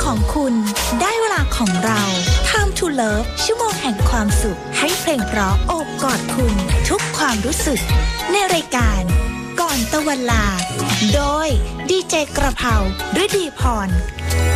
ของคุณได้เวลาของเรา Time to Love ชั่วโมงแห่งความสุขให้เพลงเพราะโอบกอดคุณทุกความรู้สึกในรายการก่อนตะวันลาโดยดีเจกระเพราฤดีพร